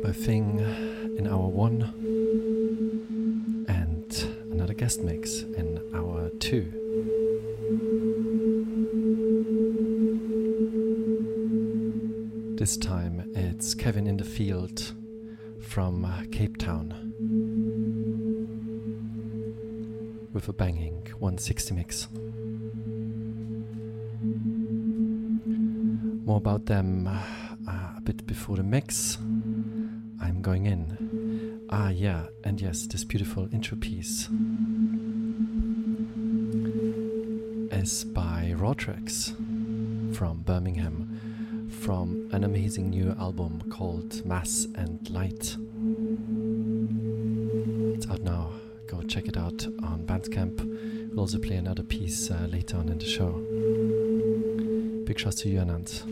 by Thing in hour 1 and another guest mix in hour 2. This time it's Kevin in the Field from Cape Town with a banging 160 mix. More about them a bit before the mix. I'm going in. Yeah, and yes, this beautiful intro piece is by Raw Tracks from Birmingham, from an amazing new album called Mass and Light. It's out now. Go check it out on Bandcamp. We'll also play another piece later on in the show. Big shouts to you, Anand.